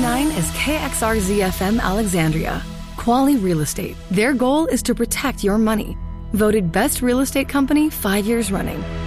9 is KXRZ-FM Alexandria. Quality Real Estate. Their goal is to protect your money. Voted Best Real Estate Company 5 years running.